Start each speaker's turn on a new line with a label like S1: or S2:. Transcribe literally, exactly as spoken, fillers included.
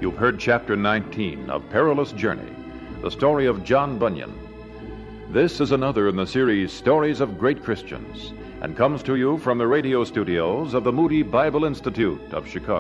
S1: You've heard Chapter nineteen of Perilous Journey, the story of John Bunyan. This is another in the series Stories of Great Christians, and comes to you from the radio studios of the Moody Bible Institute of Chicago.